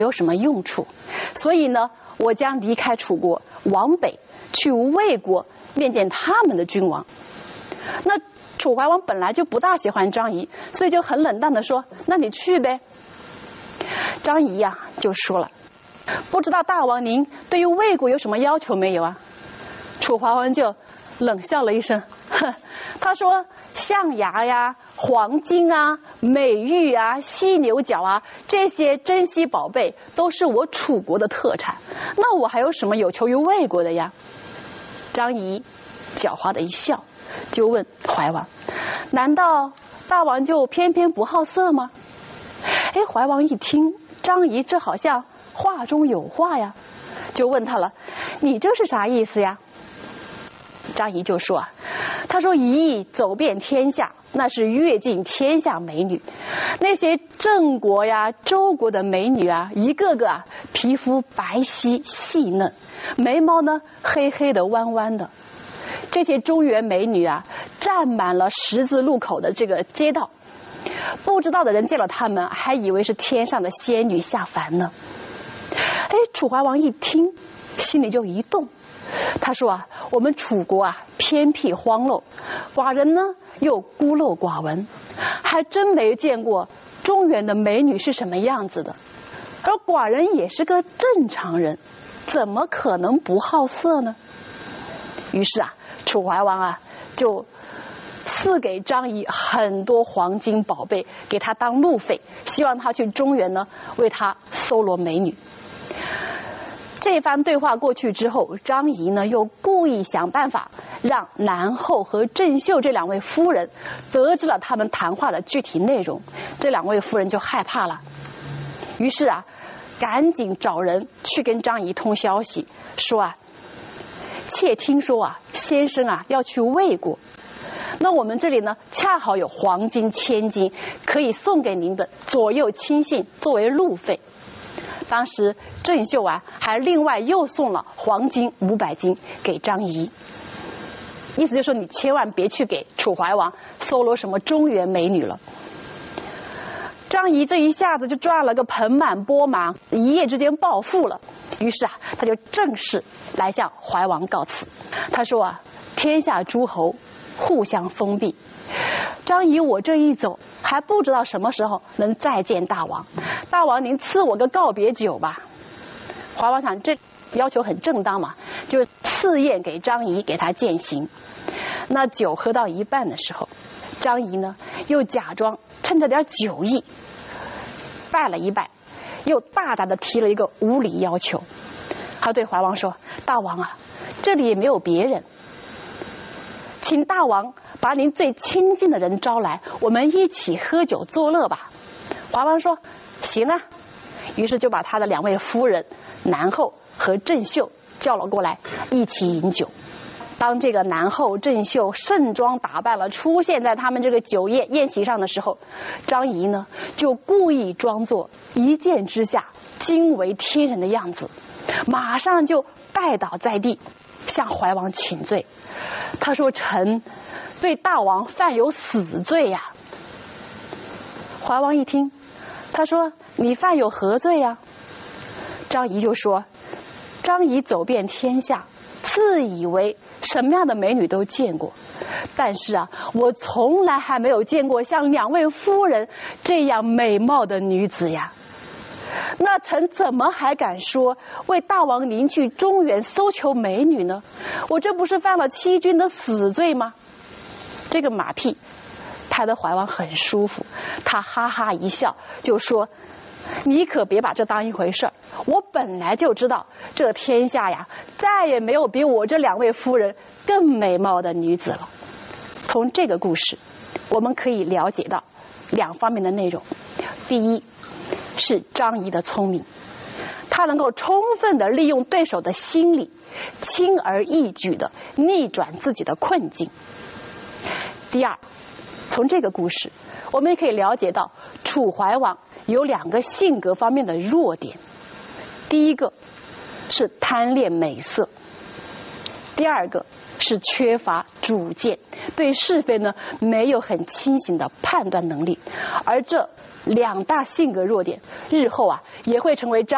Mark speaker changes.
Speaker 1: 有什么用处，所以呢，我将离开楚国，往北去魏国面见他们的君王。那楚怀王本来就不大喜欢张仪，所以就很冷淡地说：“那你去呗。”张仪呀就说了：“不知道大王您对于魏国有什么要求没有啊？”楚怀王就冷笑了一声，他说：“象牙呀、黄金啊、美玉啊、犀牛角啊，这些珍稀宝贝都是我楚国的特产，那我还有什么有求于魏国的呀？”张仪狡猾的一笑，就问怀王：“难道大王就偏偏不好色吗？”哎，怀王一听张仪这好像话中有话呀，就问他了：“你这是啥意思呀？”张仪就说啊，他说：“仪走遍天下，那是阅尽天下美女。那些郑国呀、周国的美女啊，一个个啊皮肤白皙细嫩，眉毛呢黑黑的弯弯的。这些中原美女啊，占满了十字路口的这个街道。不知道的人见了她们，还以为是天上的仙女下凡呢。”哎，楚怀王一听，心里就一动。他说啊，我们楚国啊偏僻荒陋，寡人呢又孤陋寡闻，还真没见过中原的美女是什么样子的。而寡人也是个正常人，怎么可能不好色呢？于是啊，楚怀王啊就赐给张仪很多黄金宝贝，给他当路费，希望他去中原呢为他搜罗美女。这番对话过去之后，张仪呢又故意想办法让南后和郑袖这两位夫人得知了他们谈话的具体内容，这两位夫人就害怕了，于是啊赶紧找人去跟张仪通消息，说啊，妾听说啊先生啊要去魏国，那我们这里呢恰好有黄金1000斤，可以送给您的左右亲信作为路费。当时郑袖啊还另外又送了黄金500斤给张仪，意思就是说你千万别去给楚怀王搜罗什么中原美女了。张仪这一下子就赚了个盆满钵满，一夜之间暴富了。于是啊他就正式来向怀王告辞。他说啊，天下诸侯互相封闭，张仪我这一走还不知道什么时候能再见大王，大王您赐我个告别酒吧。怀王想这要求很正当嘛，就赐宴给张仪，给他饯行。那酒喝到一半的时候，张仪呢又假装趁着点酒意拜了一拜，又大胆的提了一个无理要求。他对怀王说：“大王啊，这里也没有别人，请大王把您最亲近的人招来，我们一起喝酒作乐吧。”怀王说：“行啊。”于是就把他的2位夫人南后和郑袖叫了过来，一起饮酒。当这个南后郑袖盛装打扮了出现在他们这个酒宴席上的时候，张仪呢就故意装作一见之下惊为天人的样子，马上就拜倒在地，向怀王请罪。他说：“臣对大王犯有死罪呀。”怀王一听，他说：“你犯有何罪呀？”张仪就说：“张仪走遍天下，自以为什么样的美女都见过，但是啊，我从来还没有见过像2位夫人这样美貌的女子呀。那臣怎么还敢说为大王您去中原搜求美女呢？我这不是犯了欺君的死罪吗？”这个马屁拍得怀王很舒服，他哈哈一笑，就说：“你可别把这当一回事儿，我本来就知道这天下呀再也没有比我这2位夫人更美貌的女子了。”从这个故事我们可以了解到2方面的内容。第一是张仪的聪明，他能够充分的利用对手的心理，轻而易举的逆转自己的困境。第二，从这个故事我们也可以了解到楚怀王有2个性格方面的弱点。第一个是贪恋美色，第二个是缺乏主见，对是非呢没有很清醒的判断能力。而这2大性格弱点日后啊也会成为张